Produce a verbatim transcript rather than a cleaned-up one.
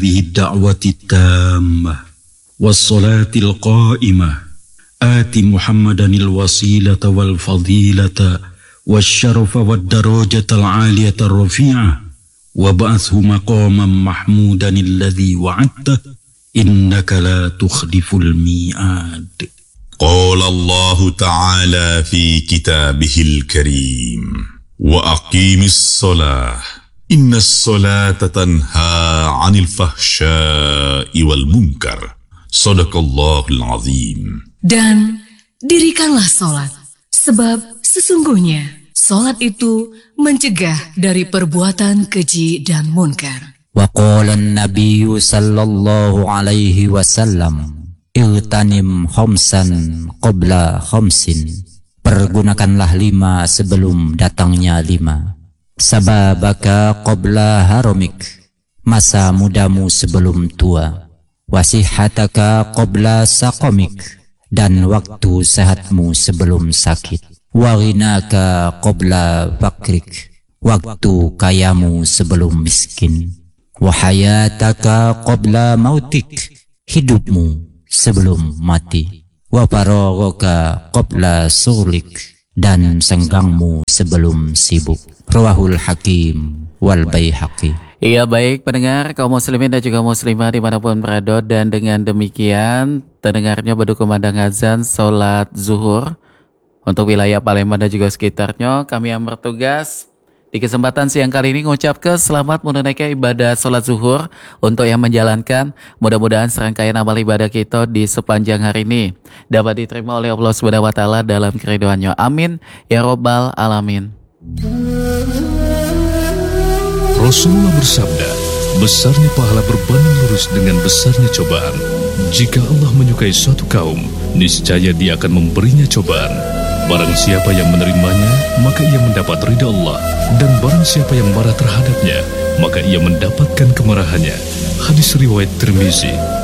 هذه الدعوة التامة والصلاة القائمة آت محمدا الوسيلة والفضيلة والشرف والدرجة العالية الرفيعة وابعثه مقاما محمودا الذي وعدته إنك لا تخلف الميعاد. قال الله تعالى في كتابه الكريم وأقيم الصلاة إن الصلاة تنهى عن الفحشاء والمنكر صدق الله العظيم. Dan dirikanlah solat, sebab sesungguhnya solat itu mencegah dari perbuatan keji dan munkar. Wa qala an-nabiy sallallahu alaihi wasallam Iltanim khamsan qabla khamsin. Pergunakanlah lima sebelum datangnya lima. Sababaka qabla haramik. Masa mudamu sebelum tua. Wasihataka qabla saqamik. Dan waktu sehatmu sebelum sakit. Waghinaka qabla fakrik. Waktu kayamu sebelum miskin. Wahayataka qabla mautik. Hidupmu sebelum mati. Wa faraghaka qabla sulik. Dan senggangmu sebelum sibuk. Rawahul Hakim wal Baihaqi. Iya, baik pendengar kaum muslimin dan juga muslimah dimanapun berada, dan dengan demikian terdengarnya beduk kumandang azan sholat zuhur untuk wilayah Palembang dan juga sekitarnya. Kami yang bertugas di kesempatan siang kali ini mengucapkan selamat menunaikan ibadah sholat zuhur untuk yang menjalankan. Mudah-mudahan serangkaian amal ibadah kita di sepanjang hari ini dapat diterima oleh Allah Subhanahu wa taala dalam keridhaannya. Amin ya robbal alamin. Rasulullah bersabda, besarnya pahala berbanding lurus dengan besarnya cobaan. Jika Allah menyukai suatu kaum, niscaya Dia akan memberinya cobaan. Barang siapa yang menerimanya, maka ia mendapat ridha Allah. Dan barang siapa yang marah terhadapnya, maka ia mendapatkan kemarahannya. Hadis riwayat Tirmizi.